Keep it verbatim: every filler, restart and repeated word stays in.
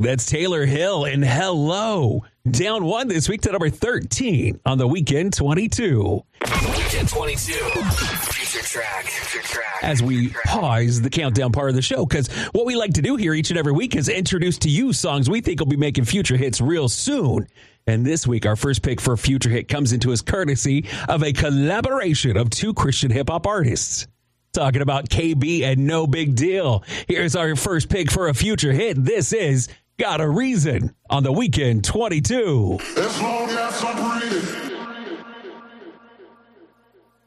That's Taylor Hill and Hello. Down one this week to number thirteen on the Weekend twenty-two. Weekend twenty-two. Future track. Future track. As we pause the countdown part of the show, because what we like to do here each and every week is introduce to you songs we think will be making future hits real soon. And this week, our first pick for a future hit comes into us courtesy of a collaboration of two Christian hip-hop artists. Talking about K B and No Big Deal. Here's our first pick for a future hit. This is Got a Reason on the Weekend twenty-two. As long as I'm breathing.